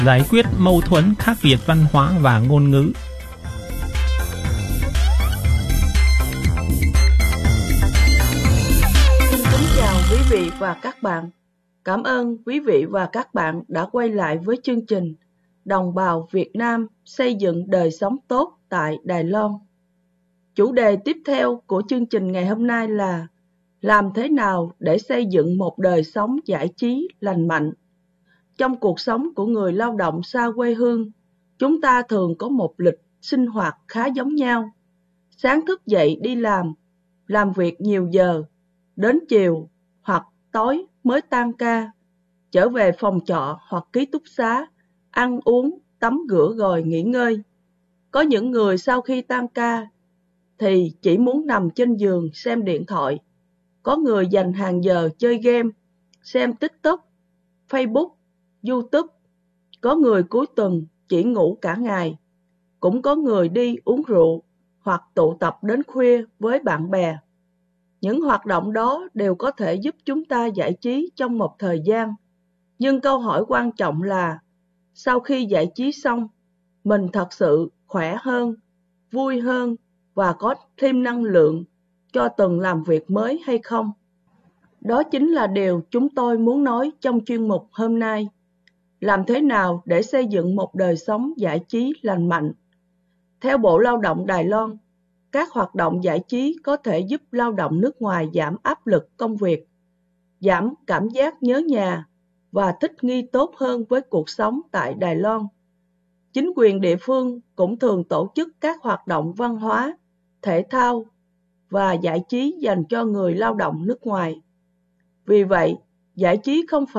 giải quyết mâu thuẫn khác biệt văn hóa và ngôn ngữ. Xin kính chào quý vị và các bạn. Cảm ơn quý vị và các bạn đã quay lại với chương trình Đồng bào Việt Nam xây dựng đời sống tốt tại Đài Loan. Chủ đề tiếp theo của chương trình ngày hôm nay là làm thế nào để xây dựng một đời sống giải trí lành mạnh. Trong cuộc sống của người lao động xa quê hương, chúng ta thường có một lịch sinh hoạt khá giống nhau. Sáng thức dậy đi làm việc nhiều giờ, đến chiều hoặc tối mới tan ca, trở về phòng trọ hoặc ký túc xá, ăn uống, tắm rửa rồi nghỉ ngơi. Có những người sau khi tan ca thì chỉ muốn nằm trên giường xem điện thoại. Có người dành hàng giờ chơi game, xem TikTok, Facebook, YouTube. Có người cuối tuần chỉ ngủ cả ngày. Cũng có người đi uống rượu hoặc tụ tập đến khuya với bạn bè. Những hoạt động đó đều có thể giúp chúng ta giải trí trong một thời gian. Nhưng câu hỏi quan trọng là, sau khi giải trí xong, mình thật sự khỏe hơn, vui hơn và có thêm năng lượng cho tuần làm việc mới hay không? Đó chính là điều chúng tôi muốn nói trong chuyên mục hôm nay. Làm thế nào để xây dựng một đời sống giải trí lành mạnh? Theo Bộ Lao động Đài Loan, các hoạt động giải trí có thể giúp lao động nước ngoài giảm áp lực công việc, giảm cảm giác nhớ nhà và thích nghi tốt hơn với cuộc sống tại Đài Loan. Chính quyền địa phương cũng thường tổ chức các hoạt động văn hóa, thể thao và giải trí dành cho người lao động nước ngoài. Vì vậy, giải trí không phải